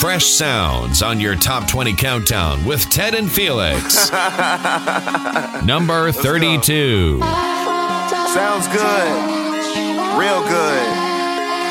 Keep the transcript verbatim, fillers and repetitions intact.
fresh sounds on your top twenty countdown with Ted and Felix. Number thirty-two. Sounds good. Real good.